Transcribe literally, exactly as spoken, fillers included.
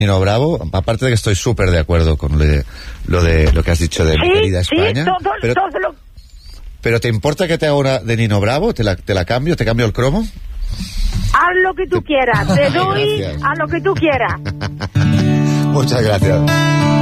Nino Bravo, aparte de que estoy súper de acuerdo con lo de, lo de lo que has dicho de sí, mi querida España. Sí, todo, pero, todo lo... pero ¿te importa que te haga una de Nino Bravo? ¿Te la, te la cambio? ¿Te cambio el cromo? Haz lo que tú quieras, te doy Gracias. a lo que tú quieras. Muchas gracias.